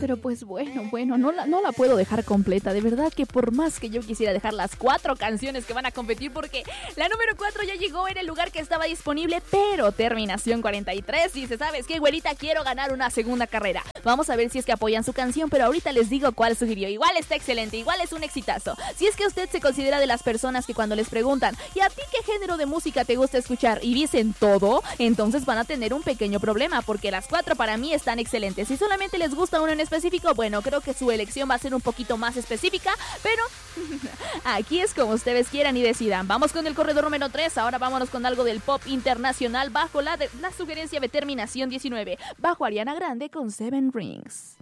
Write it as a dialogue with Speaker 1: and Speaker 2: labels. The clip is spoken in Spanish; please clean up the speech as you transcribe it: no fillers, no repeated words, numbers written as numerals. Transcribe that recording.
Speaker 1: Pero pues bueno, no la puedo dejar completa. De verdad que por más que yo quisiera dejar las 4 canciones que van a competir, porque la número 4 ya llegó en el lugar que estaba disponible, pero terminación 43 dice, ¿sabes qué, güerita? Quiero ganar una segunda carrera. Vamos a ver si es que apoyan su canción, pero ahorita les digo cuál sugirió. Igual está excelente, igual es un exitazo. Si es que usted se considera de las personas que cuando les preguntan, ¿y a ti qué género de música te gusta escuchar? Y dicen todo, entonces van a tener un pequeño problema, porque las 4 para mí están excelentes. Si solamente les gusta uno en específico, bueno, creo que su elección va a ser un poquito más específica, pero aquí es como ustedes quieran y decidan. Vamos con el corredor número 3, ahora vámonos con algo del pop internacional bajo la sugerencia de terminación 19, bajo Ariana Grande con Seven Rings.